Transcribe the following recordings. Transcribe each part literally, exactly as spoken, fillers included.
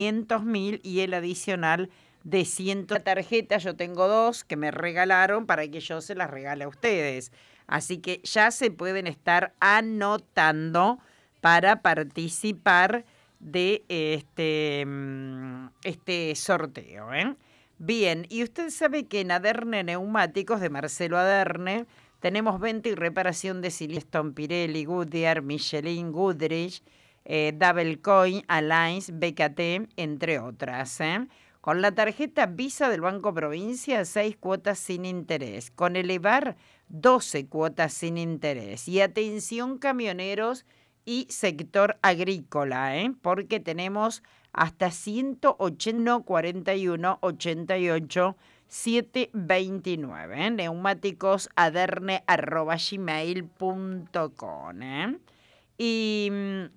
quinientos mil y el adicional de cien. La tarjeta yo tengo dos que me regalaron para que yo se las regale a ustedes. Así que ya se pueden estar anotando para participar de este, este sorteo, ¿eh? Bien, y usted sabe que en Aderne Neumáticos de Marcelo Aderne tenemos venta y reparación de Silestone, Pirelli, Goodyear, Michelin, Goodrich, eh, Double Coin, Alliance, B K T, entre otras, ¿eh? Con la tarjeta Visa del Banco Provincia, seis cuotas sin interés. Con Elevar, doce cuotas sin interés. Y atención camioneros y sector agrícola, ¿eh? Porque tenemos hasta ciento ochenta, cuarenta y uno, ochenta y ocho, setecientos veintinueve, ¿eh? Neumáticos aderne arroba gmail punto com, ¿eh? Y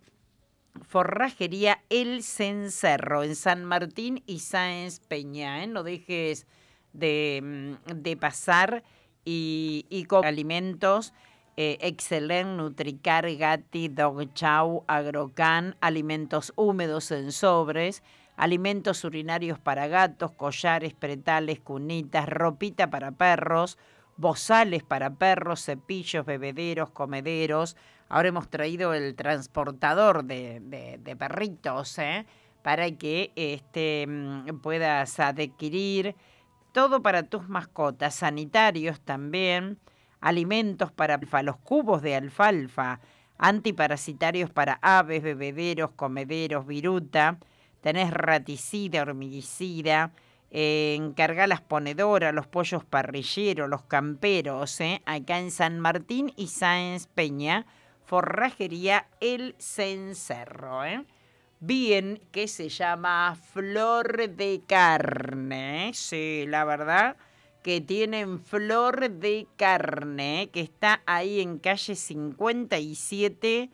forrajería El Cencerro en San Martín y Sáenz Peña, ¿eh? No dejes de, de pasar y, y con alimentos eh, Excelent, Nutricar, Gatti, Dog Chow, Agrocan, alimentos húmedos en sobres, alimentos urinarios para gatos, collares, pretales, cunitas, ropita para perros, bozales para perros, cepillos, bebederos, comederos. Ahora hemos traído el transportador de, de, de perritos, ¿eh? Para que este, puedas adquirir todo para tus mascotas, sanitarios también, alimentos para los cubos de alfalfa, antiparasitarios para aves, bebederos, comederos, viruta, tenés raticida, hormiguicida, eh, encarga las ponedoras, los pollos parrilleros, los camperos, ¿eh? Acá en San Martín y Sáenz Peña, forrajería El Cencerro, ¿eh? Bien, que se llama Flor de Carne, ¿eh? Sí, la verdad que tienen Flor de Carne, que está ahí en calle cincuenta y siete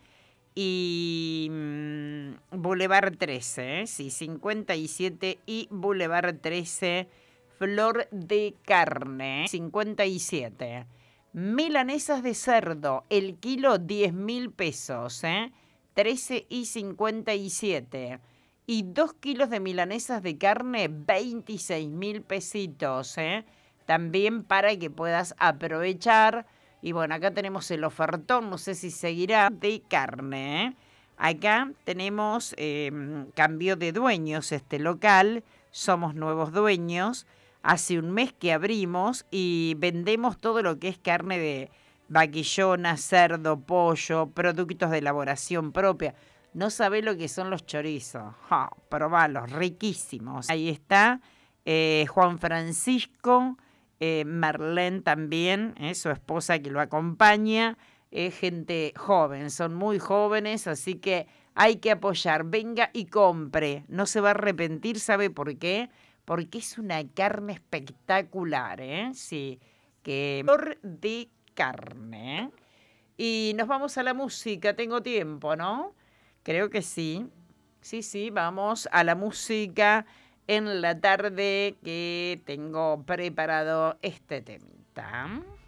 y mmm, Boulevard trece, ¿eh? Sí, cincuenta y siete y Boulevard trece, Flor de Carne, ¿eh? cincuenta y siete. Milanesas de cerdo, el kilo diez mil pesos, ¿eh? trece y cincuenta y siete. Y dos kilos de milanesas de carne, veintiséis mil pesitos, ¿eh? También para que puedas aprovechar. Y bueno, acá tenemos el ofertón, no sé si seguirá, de carne, ¿eh? Acá tenemos eh, cambio de dueños este local, somos nuevos dueños. Hace un mes que abrimos y vendemos todo lo que es carne de vaquillona, cerdo, pollo, productos de elaboración propia. No sabés lo que son los chorizos. Oh, probalos, riquísimos. Ahí está eh, Juan Francisco, eh, Marlene también, eh, su esposa que lo acompaña. Es gente joven, son muy jóvenes, así que hay que apoyar. Venga y compre, no se va a arrepentir, ¿sabe por qué? Porque es una carne espectacular, ¿eh? Sí, que flor de carne. Y nos vamos a la música, tengo tiempo, ¿no? Creo que sí. Sí, sí, vamos a la música en la tarde que tengo preparado este temita.